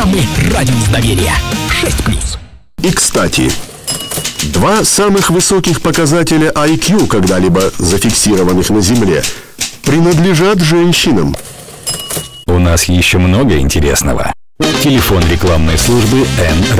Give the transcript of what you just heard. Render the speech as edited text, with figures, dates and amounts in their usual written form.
программы «Радиус доверия» 6+. И, кстати, 2 самых высоких показателя IQ, когда-либо зафиксированных на Земле, принадлежат женщинам. У нас еще много интересного. Телефон рекламной службы Н.